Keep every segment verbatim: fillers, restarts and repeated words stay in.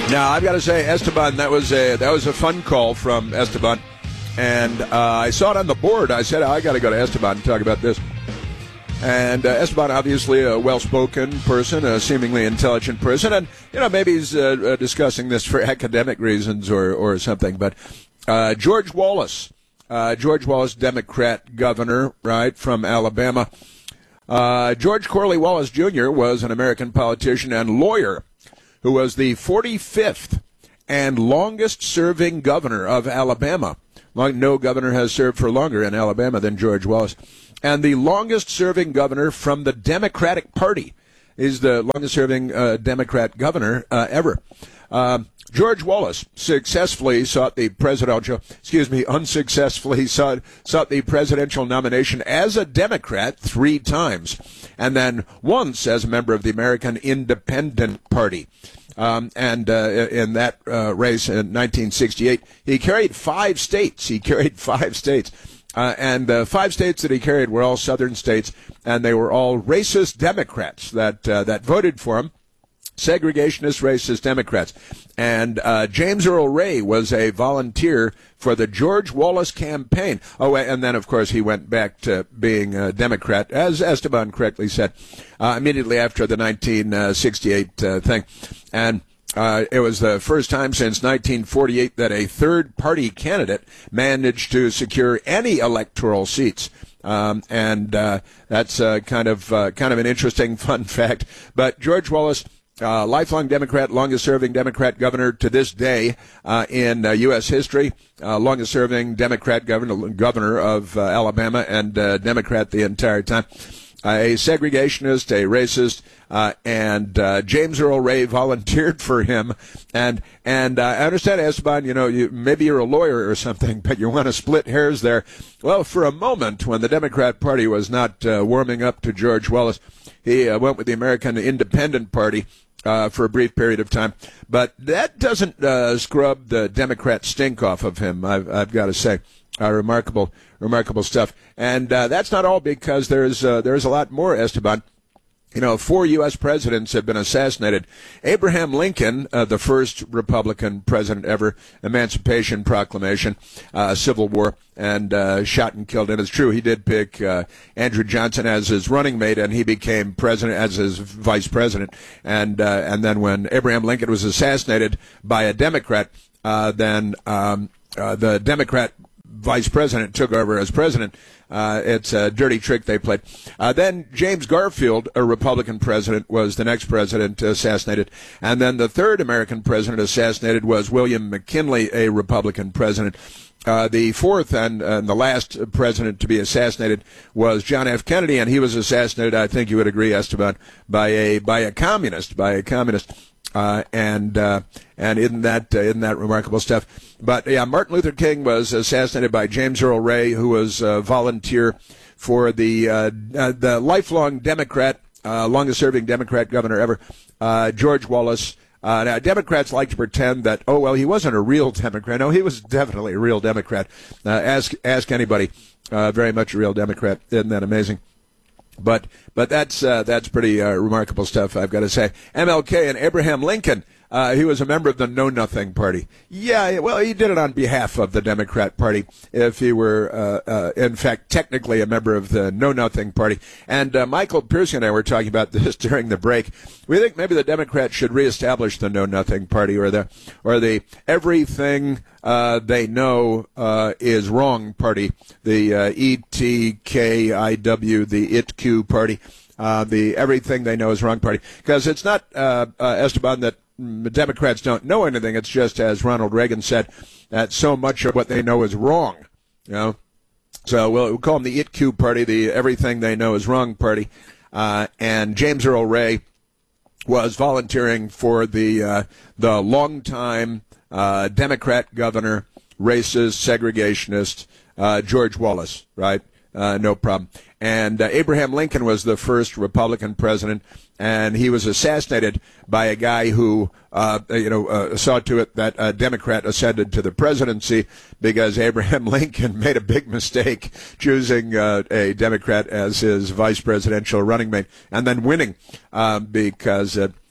Now, I've got to say, Esteban, that was a that was a fun call from Esteban. And uh, I saw it on the board. I said, oh, I got to go to Esteban and talk about this. And uh, Esteban, obviously a well-spoken person, a seemingly intelligent person. And, you know, maybe he's uh, uh, discussing this for academic reasons or, or something. But uh, George Wallace, uh, George Wallace, Democrat governor, right, from Alabama. Uh, George Corley Wallace Junior was an American politician and lawyer who was the forty-fifth and longest-serving governor of Alabama. Long, no governor has served for longer in Alabama than George Wallace. And the longest-serving governor from the Democratic Party is the longest-serving uh, Democrat governor uh, ever. Uh, George Wallace successfully sought the presidential, excuse me, unsuccessfully sought, sought the presidential nomination as a Democrat three times, and then once as a member of the American Independent Party. Um, and uh, in that uh, race in nineteen sixty-eight, he carried five states. He carried five states. Uh, and the five states that he carried were all southern states, and they were all racist Democrats that uh, that voted for him. Segregationist, racist Democrats. And uh, James Earl Ray was a volunteer for the George Wallace campaign. Oh, and then, of course, he went back to being a Democrat, as Esteban correctly said, uh, immediately after the nineteen sixty-eight uh, thing. And uh, it was the first time since nineteen forty-eight that a third-party candidate managed to secure any electoral seats. Um, and uh, that's uh, kind of uh, kind of an interesting fun fact. But George Wallace, Uh, lifelong Democrat, longest-serving Democrat governor to this day uh, in uh, U S history, uh, longest-serving Democrat governor, governor of uh, Alabama, and uh, Democrat the entire time. Uh, a segregationist, a racist, uh, and uh, James Earl Ray volunteered for him. And and uh, I understand, Esteban, you know, you, maybe you're a lawyer or something, but you want to split hairs there. Well, for a moment, when the Democrat Party was not uh, warming up to George Wallace, he uh, went with the American Independent Party. Uh, for a brief period of time, but that doesn't uh, scrub the Democrat stink off of him. I've, I've got to say, uh, remarkable, remarkable stuff. And uh, that's not all, because there's uh, there's a lot more, Esteban. You know, four U S presidents have been assassinated. Abraham Lincoln, uh, the first Republican president ever, Emancipation Proclamation, uh, Civil War, and uh, shot and killed. And it's true, he did pick uh, Andrew Johnson as his running mate, and he became president as his vice president. And uh, and then when Abraham Lincoln was assassinated by a Democrat, uh, then um, uh, the Democrat vice president took over as president. Uh, it's a dirty trick they played. Uh, then James Garfield, a Republican president, was the next president assassinated. And then the third American president assassinated was William McKinley, a Republican president. Uh, the fourth and, and the last president to be assassinated was John F. Kennedy, and he was assassinated, I think you would agree, Esteban, by a by a communist, by a communist. Uh, and uh, and isn't that uh, isn't that remarkable stuff? But yeah, Martin Luther King was assassinated by James Earl Ray, who was a volunteer for the uh, uh, the lifelong Democrat, uh, longest-serving Democrat governor ever, uh, George Wallace. Uh, now, Democrats like to pretend that, oh well, he wasn't a real Democrat. No, he was definitely a real Democrat. Uh, ask ask anybody. Uh, very much a real Democrat. Isn't that amazing? But but that's uh, that's pretty uh, remarkable stuff, I've got to say. M L K and Abraham Lincoln, uh, he was a member of the Know Nothing Party. Yeah, well, he did it on behalf of the Democrat Party, if he were, uh, uh, in fact, technically a member of the Know Nothing Party. And uh, Michael Piercy and I were talking about this during the break. We think maybe the Democrats should reestablish the Know Nothing Party, or the or the everything uh, they know uh, is wrong party, the uh, E T K I W, the I T Q party, uh, the everything they know is wrong party. Because it's not, uh, uh, Esteban, that the Democrats don't know anything. It's just, as Ronald Reagan said, that so much of what they know is wrong. You know, so we'll, we'll call them the I T Q party, the everything they know is wrong party. Uh, and James Earl Ray was volunteering for the uh, the longtime uh, Democrat governor, racist, segregationist, uh, George Wallace, right? Uh, no problem. And uh, Abraham Lincoln was the first Republican president, and he was assassinated by a guy who, uh, you know, uh, saw to it that a Democrat ascended to the presidency, because Abraham Lincoln made a big mistake choosing uh, a Democrat as his vice presidential running mate, and then winning, uh, because uh,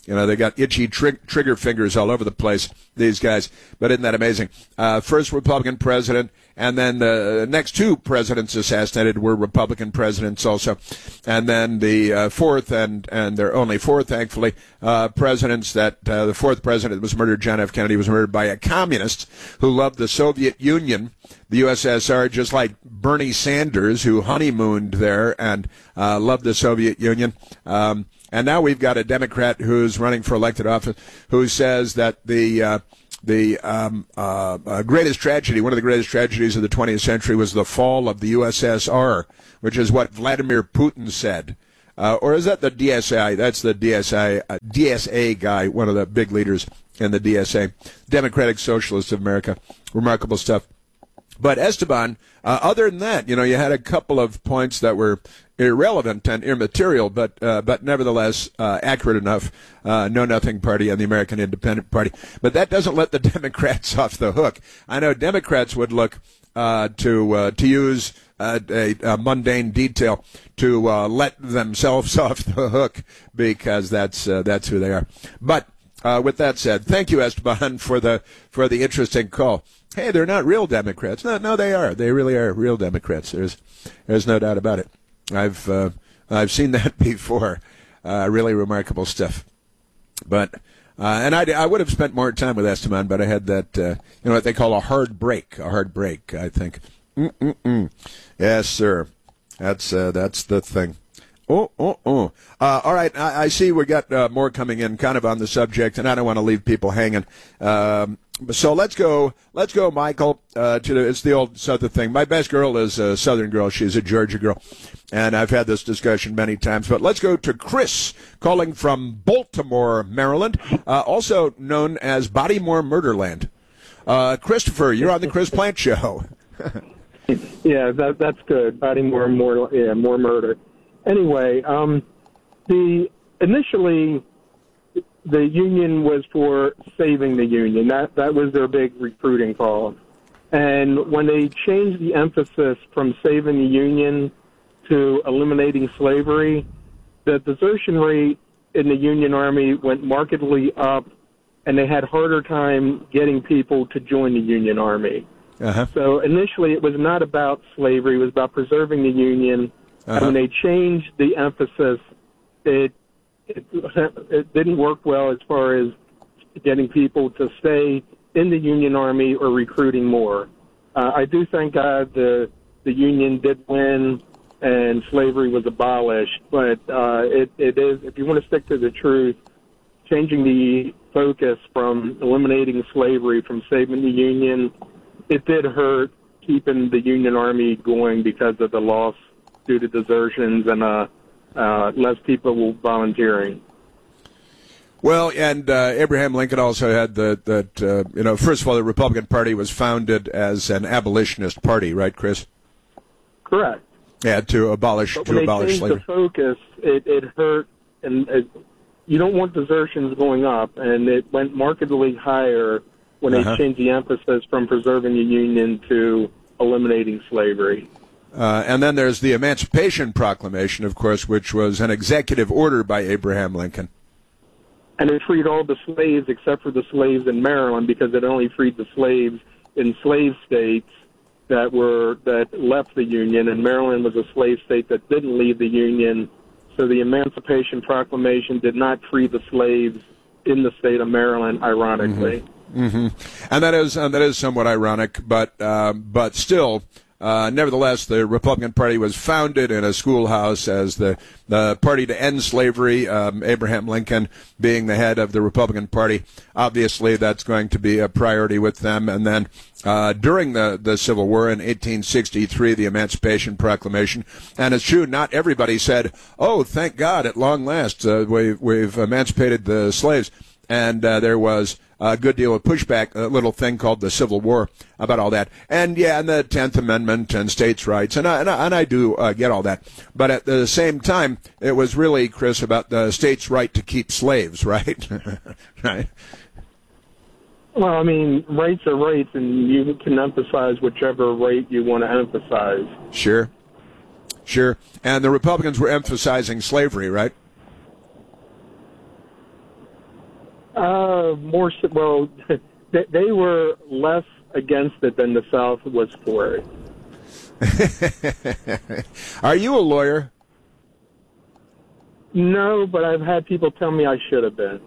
You know, they got itchy trig- trigger fingers all over the place, these guys. But isn't that amazing? Uh, first Republican president, and then the next two presidents assassinated were Republican presidents also. And then the uh, fourth, and, and there are only four, thankfully, uh, presidents that uh, the fourth president was murdered, John F. Kennedy, was murdered by a communist who loved the Soviet Union, the U S S R, just like Bernie Sanders, who honeymooned there and uh, loved the Soviet Union. Um, And now we've got a Democrat who's running for elected office who says that the uh, the um, uh, uh, greatest tragedy, one of the greatest tragedies of the twentieth century, was the fall of the U S S R, which is what Vladimir Putin said. Uh, or is that the D S A? That's the D S A, uh, D S A guy, one of the big leaders in the D S A, Democratic Socialists of America. Remarkable stuff. But Esteban, uh, other than that, you know, you had a couple of points that were irrelevant and immaterial, but uh, but nevertheless uh, accurate enough. Uh, Know Nothing Party and the American Independent Party. But that doesn't let the Democrats off the hook. I know Democrats would look uh, to uh, to use uh, a, a mundane detail to uh, let themselves off the hook because that's uh, that's who they are. But uh, with that said, thank you, Esteban, for the for the interesting call. Hey, they're not real Democrats. No, no, they are. They really are real Democrats. There's, there's no doubt about it. I've, uh, I've seen that before. Uh, really remarkable stuff. But, uh, and I, I would have spent more time with Esteban, but I had that, uh, you know, what they call a hard break, a hard break, I think. Mm-mm-mm. Yes, sir. That's, uh, that's the thing. Oh, oh, oh. Uh, all right, I, I see we got uh, more coming in kind of on the subject, and I don't want to leave people hanging. Um, so let's go, let's go, Michael, uh, to the, it's the old Southern thing. My best girl is a Southern girl. She's a Georgia girl, and I've had this discussion many times. But let's go to Chris, calling from Baltimore, Maryland, uh, also known as Bodymore Murderland. Uh, Christopher, you're on the Chris Plant Show. Yeah, that, that's good. Bodymore, more, yeah, more murder. Anyway, um, the initially the union was for saving the union. That that was their big recruiting call. And when they changed the emphasis from saving the union to eliminating slavery, the desertion rate in the Union Army went markedly up, and they had harder time getting people to join the Union Army. Uh-huh. So initially it was not about slavery, it was about preserving the Union. Uh-huh. And when they changed the emphasis, it, it it didn't work well as far as getting people to stay in the Union Army or recruiting more. Uh, I do thank God the the Union did win and slavery was abolished, but uh, it, it is, if you want to stick to the truth, changing the focus from eliminating slavery, from saving the Union, it did hurt keeping the Union Army going because of the loss due to desertions and uh, uh, less people volunteering. Well, and uh, Abraham Lincoln also had the, that, uh, you know, first of all, the Republican Party was founded as an abolitionist party, right, Chris? Correct. Yeah, to abolish but to when abolish they changed slavery. The focus, it, it hurt, and it, you don't want desertions going up, and it went markedly higher when uh-huh. they changed the emphasis from preserving the Union to eliminating slavery. Uh, and then there's the Emancipation Proclamation, of course, which was an executive order by Abraham Lincoln. And it freed all the slaves except for the slaves in Maryland, because it only freed the slaves in slave states that were that left the Union, and Maryland was a slave state that didn't leave the Union. So the Emancipation Proclamation did not free the slaves in the state of Maryland, ironically. Mm-hmm. Mm-hmm. And that is and that is somewhat ironic, but uh, but still. Uh, nevertheless, the Republican Party was founded in a schoolhouse as the, the party to end slavery, um, Abraham Lincoln being the head of the Republican Party. Obviously, that's going to be a priority with them. And then uh, during the, the Civil War in eighteen sixty-three, the Emancipation Proclamation. And it's true, not everybody said, oh, thank God, at long last, uh, we've, we've emancipated the slaves. And uh, there was a good deal of pushback, a little thing called the Civil War about all that. And, yeah, and the tenth Amendment and states' rights, and I, and I, and I do uh, get all that. But at the same time, it was really, Chris, about the states' right to keep slaves, right? Right. Well, I mean, rights are rights, and you can emphasize whichever right you want to emphasize. Sure. Sure. And the Republicans were emphasizing slavery, right? Uh, more so, well, they, they were less against it than the South was for it. Are you a lawyer? No, but I've had people tell me I should have been.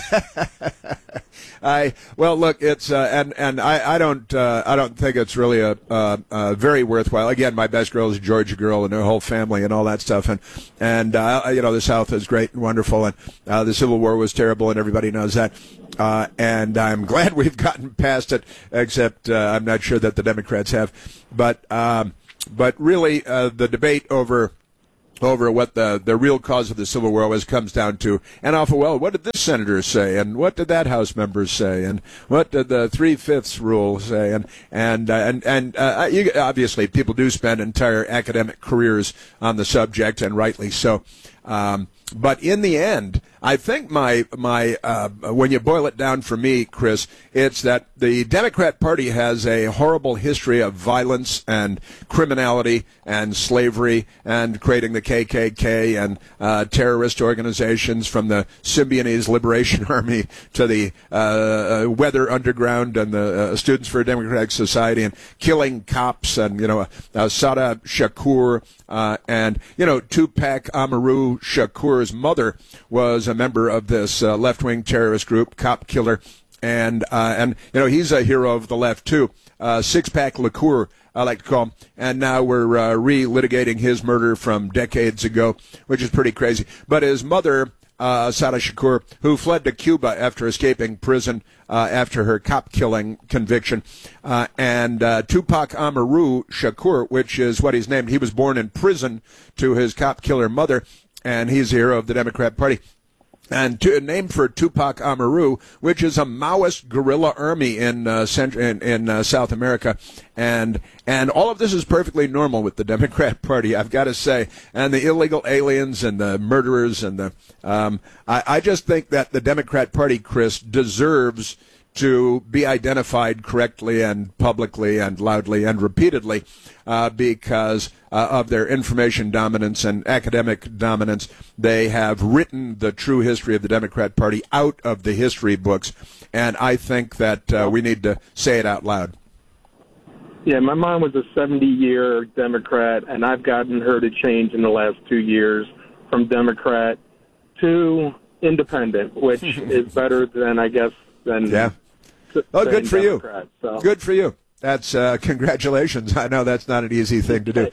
I well, look, it's uh, and and I I don't uh, I don't think it's really a uh, uh, very worthwhile. Again, my best girl is a Georgia girl and her whole family and all that stuff, and and uh, you know the South is great and wonderful, and uh, the Civil War was terrible, and everybody knows that. Uh, and I'm glad we've gotten past it, except uh, I'm not sure that the Democrats have. But um, but really, uh, the debate over. over what the, the real cause of the Civil War was comes down to, and awful well, what did this senator say, and what did that House member say, and what did the three-fifths rule say, and and uh, and and uh, you, obviously people do spend entire academic careers on the subject, and rightly so. Um, but in the end, I think my my uh, when you boil it down for me, Chris, it's that the Democrat Party has a horrible history of violence and criminality and slavery and creating the K K K and uh, terrorist organizations, from the Symbionese Liberation Army to the uh, Weather Underground and the uh, Students for a Democratic Society, and killing cops, and you know uh, Sada Shakur uh, and you know Tupac Amaru Shakur's mother was a member of this uh, left-wing terrorist group, Cop Killer, and uh, and you know he's a hero of the left too. Uh, Six-Pack Liqueur, I like to call him, and now we're uh, re-litigating his murder from decades ago, which is pretty crazy. But his mother, uh, Sada Shakur, who fled to Cuba after escaping prison uh, after her cop-killing conviction, uh, and uh, Tupac Amaru Shakur, which is what he's named. He was born in prison to his cop-killer mother, and he's a hero of the Democrat Party. And to, named for Tupac Amaru, which is a Maoist guerrilla army in uh, Central, in, in uh, South America, and and all of this is perfectly normal with the Democrat Party, I've got to say. And the illegal aliens and the murderers and the um, I, I just think that the Democrat Party, Chris, deserves to be identified correctly and publicly and loudly and repeatedly uh, because uh, of their information dominance and academic dominance. They have written the true history of the Democrat Party out of the history books, and I think that uh, we need to say it out loud. Yeah, my mom was a seventy-year Democrat, and I've gotten her to change in the last two years from Democrat to independent, which is better than, I guess, than... Yeah. Oh, good for Democrat, you. So. Good for you. That's uh, congratulations. I know that's not an easy thing to do.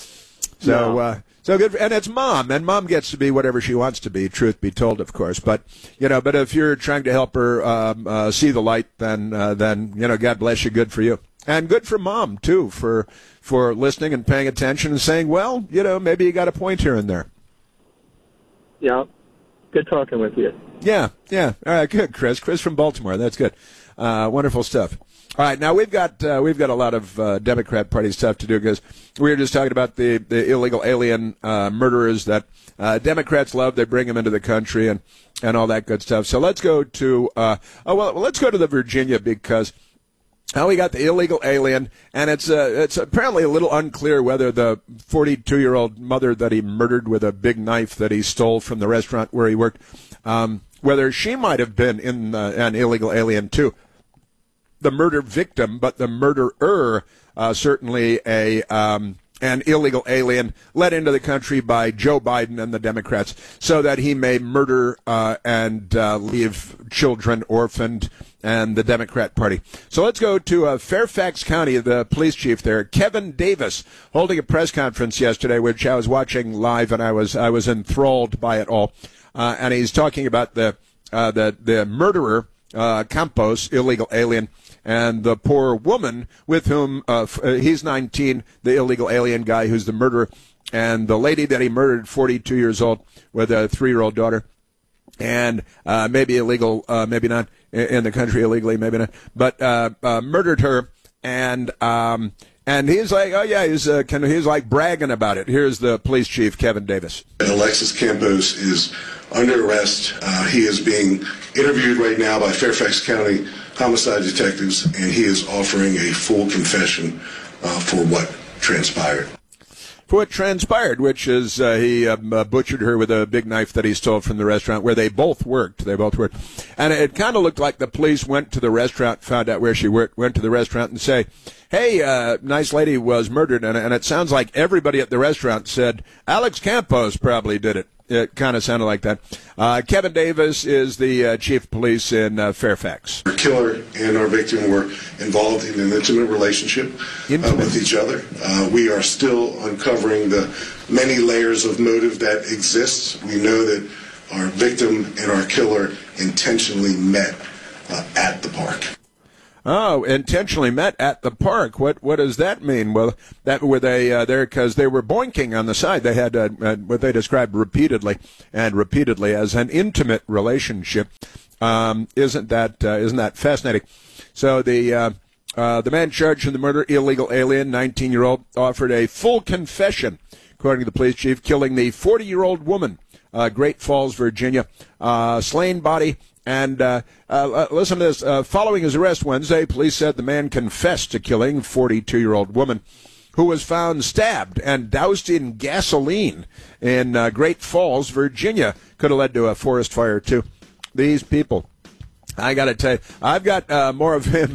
So, no. uh, so good. For, and it's mom, and mom gets to be whatever she wants to be. Truth be told, of course. But you know, but if you're trying to help her um, uh, see the light, then uh, then you know, God bless you. Good for you, and good for mom too for for listening and paying attention and saying, well, you know, maybe you got a point here and there. Yeah. Good talking with you. Yeah, yeah. All right, good, Chris. Chris from Baltimore. That's good. Uh, wonderful stuff. All right, now we've got uh, we've got a lot of uh, Democrat Party stuff to do because we were just talking about the, the illegal alien uh, murderers that uh, Democrats love. They bring them into the country and, and all that good stuff. So let's go to uh, oh well, let's go to the Virginia because. Now we got the illegal alien, and it's uh, it's apparently a little unclear whether the forty-two-year-old mother that he murdered with a big knife that he stole from the restaurant where he worked, um, whether she might have been in uh, an illegal alien too. The murder victim, but the murderer, uh, certainly a um, an illegal alien let into the country by Joe Biden and the Democrats so that he may murder uh, and uh, leave children orphaned and the Democrat Party. So let's go to uh, Fairfax County, the police chief there, Kevin Davis, holding a press conference yesterday, which I was watching live, and I was I was enthralled by it all. Uh, and he's talking about the uh, the the murderer, uh, Campos, illegal alien, and the poor woman with whom uh, f- uh, he's nineteen, the illegal alien guy who's the murderer, and the lady that he murdered, forty-two years old, with a three-year-old daughter. And uh, maybe illegal, uh, maybe not in the country illegally, maybe not, but uh, uh, murdered her. And um, and he's like, oh yeah, he's uh, kind of, he's like bragging about it. Here's the police chief, Kevin Davis. Alexis Campos is under arrest. Uh, he is being interviewed right now by Fairfax County homicide detectives, and he is offering a full confession uh, for what transpired. for what transpired, which is uh, he um, uh, butchered her with a big knife that he stole from the restaurant where they both worked. They both worked. And it kind of looked like the police went to the restaurant, found out where she worked, went to the restaurant and say, hey, uh, nice lady was murdered. And, and it sounds like everybody at the restaurant said, Alex Campos probably did it. It kind of sounded like that. Uh, Kevin Davis is the uh, chief of police in uh, Fairfax. Our killer and our victim were involved in an intimate relationship uh, with each other. Uh, we are still uncovering the many layers of motive that exist. We know that our victim and our killer intentionally met uh, at the park. Oh, intentionally met at the park. What what does that mean? Well, that were they uh, there because they were boinking on the side. They had uh, uh, what they described repeatedly and repeatedly as an intimate relationship. Um, isn't that uh, isn't that fascinating? So the uh, uh, the man charged in the murder, illegal alien, nineteen-year-old, offered a full confession, according to the police chief, killing the forty-year-old woman, uh, Great Falls, Virginia, uh, slain body. And uh, uh, listen to this. Uh, following his arrest Wednesday, police said the man confessed to killing forty-two-year-old woman who was found stabbed and doused in gasoline in uh, Great Falls, Virginia. Could have led to a forest fire, too. These people, I got to tell you, I've got uh, more of him